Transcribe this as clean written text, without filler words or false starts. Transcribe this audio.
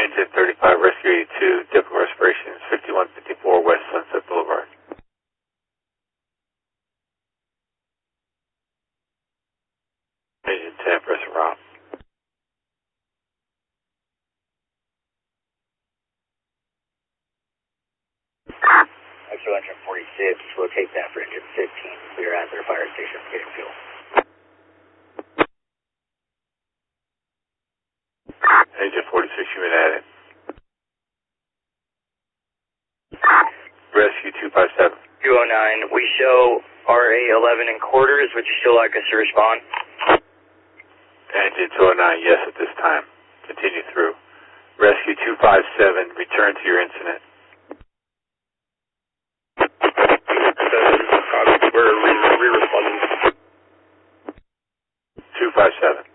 Engine 35, Rescue 82, typical respiration is 5154 West Sunset Boulevard. Engine 10, press around. Actual engine 46, locate that for engine 15, clear at their fire station for getting fuel. Engine 46, unit added. Rescue 257. 209, we show RA11 in quarters. Would you still like us to respond? Engine 209, yes at this time. Continue through. Rescue 257, return to your incident. We're re-responding. 257.